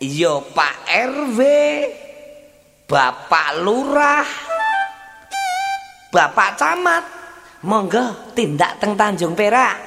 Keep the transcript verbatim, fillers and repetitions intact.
Iya Pak R W, Bapak Lurah, Bapak Camat, monggo tindak teng Tanjung Perak.